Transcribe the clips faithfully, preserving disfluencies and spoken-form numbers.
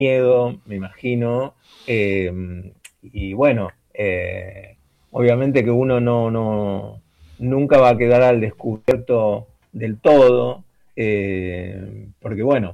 miedo, me imagino. Eh, y bueno, eh, obviamente que uno no, no, nunca va a quedar al descubierto del todo, eh, porque bueno,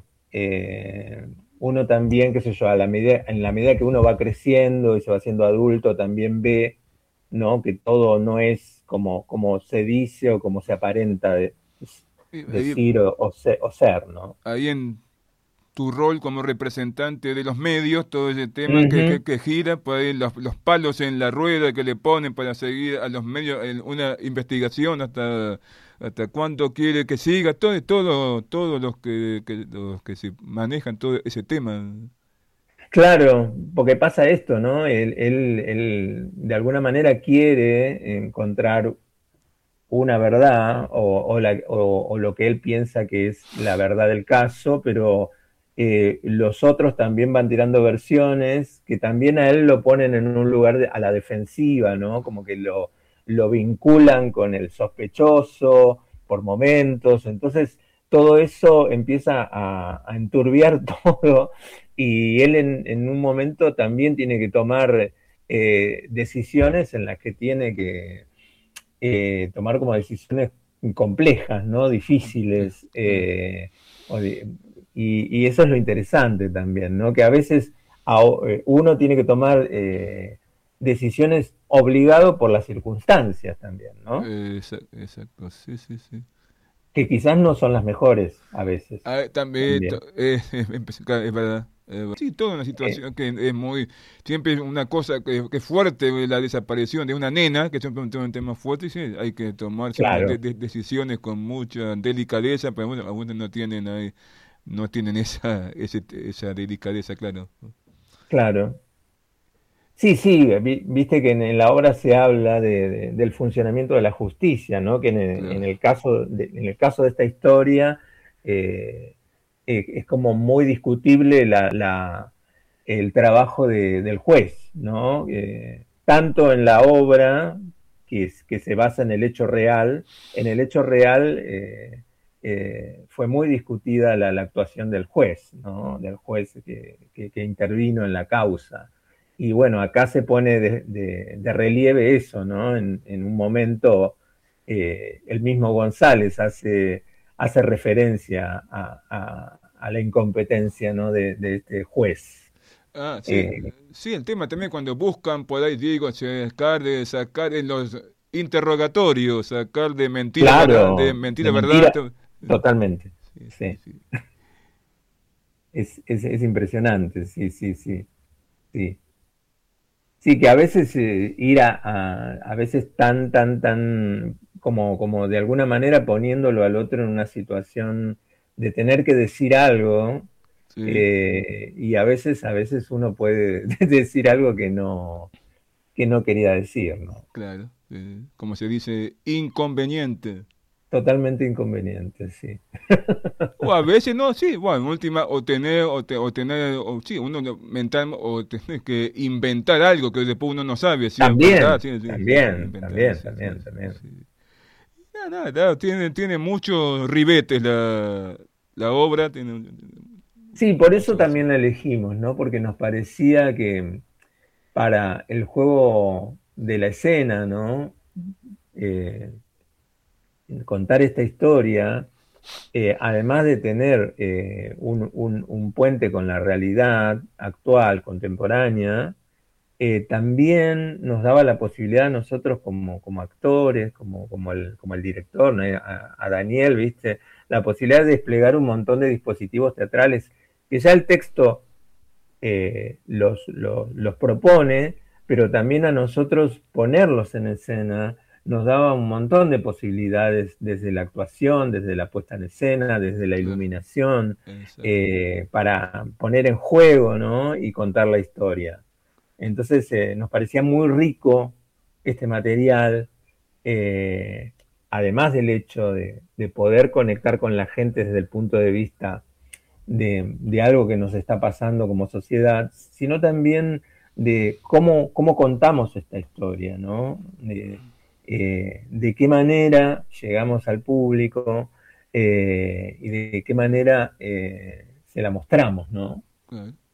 eh, uno también, qué sé yo, a la medida, en la medida que uno va creciendo y se va haciendo adulto, también ve, ¿no? Que todo no es como, como se dice o como se aparenta de, Y ahí, decir o, o, ser, o ser, ¿no? ahí en tu rol como representante de los medios, todo ese tema que, Ujú. que, que gira, por ahí los, los palos en la rueda que le ponen para seguir a los medios en una investigación hasta hasta cuánto quiere que siga, todo, todo, todos los que, que los que se manejan todo ese tema. Claro, porque pasa esto, ¿no? Él, él, él de alguna manera quiere encontrar una verdad o, o, la- o- o lo que él piensa que es la verdad del caso, pero eh, los otros también van tirando versiones que también a él lo ponen en un lugar de- a la defensiva, ¿no? Como que lo, lo vinculan con el sospechoso por momentos, entonces todo eso empieza a, a enturbiar todo y él en, en un momento también tiene que tomar eh, decisiones en las que tiene que eh, tomar como decisiones complejas, ¿no? Difíciles. Claro. Eh, y, y, eso es lo interesante también, ¿no? Que a veces a, eh, uno tiene que tomar eh, decisiones obligado por las circunstancias también, ¿no? Eh, exa- exacto, sí, sí, sí. Que quizás no son las mejores a veces Ah, también, to- también. eh, empecé- claro, es verdad. Eh, sí, toda una Eh, situación que es muy, siempre es una cosa que, que es fuerte, eh, la desaparición de una nena, que siempre es un tema, un tema fuerte, y sí, hay que tomar siempre de- claro, de- decisiones con mucha delicadeza, pero bueno, algunos no tienen ahí, no tienen esa, ese, esa delicadeza, claro. claro. Sí, sí, vi- viste que en, en la obra se habla de, de- del funcionamiento de la justicia, ¿no? Que en el, Claro. en el caso de, en el caso de esta historia eh, eh, es como muy discutible la, la- el trabajo de- del juez, ¿no? Eh, tanto en la obra, que, es- que se basa en el hecho real, en el hecho real eh, eh, fue muy discutida la, la actuación del juez, ¿no? Del juez que, que- que intervino en la causa. Y bueno, acá se pone de, de- de relieve eso, ¿no? En, en un momento eh, el mismo González hace, hace referencia a, a- a la incompetencia, ¿no? de, de este juez. Ah, sí, Eh, sí, el tema también cuando buscan, por ahí digo, sacar de, sacar en los interrogatorios, sacar de mentira, verdad, de claro, mentira, de verdad. mentira, to- totalmente. Sí, sí, Sí, sí. es, es, es impresionante, sí, sí, sí, sí. Sí, que a veces eh, ir a, a, a veces tan, tan, tan, como, como de alguna manera poniéndolo al otro en una situación de tener que decir algo, Sí, eh, y a veces, a veces uno puede decir algo que no, que no quería decir, ¿no? claro. Eh, como se dice, inconveniente. Totalmente inconveniente, sí. O a veces no, sí, bueno, en última, o tener, o, te- o tener, o sí, uno no- mental, o tener que inventar algo que después uno no sabe si es verdad, También, sí, sí, sí, también, inventar, también, sí, sí, también, también. sí. Ya, nada, nada, tiene, tiene muchos ribetes la, la obra, tiene Sí, por eso muchos, sí. también la elegimos, ¿no? Porque nos parecía que para el juego de la escena, ¿no? Eh, contar esta historia, eh, además de tener eh, un, un, un, puente con la realidad actual, contemporánea, eh, también nos daba la posibilidad a nosotros como, como actores, como, como, el, como el director, ¿no? a, a, Daniel, ¿viste? La posibilidad de desplegar un montón de dispositivos teatrales que ya el texto eh, los, los, los propone, pero también a nosotros ponerlos en escena nos daba un montón de posibilidades desde la actuación, desde la puesta en escena, desde la Claro, iluminación, exacto. eh, para poner en juego, ¿no? Y contar la historia. Entonces eh, nos parecía muy rico este material, eh, además del hecho de, de, poder conectar con la gente desde el punto de vista de, de, algo que nos está pasando como sociedad, sino también de cómo, cómo contamos esta historia, ¿no? De, eh, de qué manera llegamos al público eh, y de qué manera eh, se la mostramos, ¿no? Claro.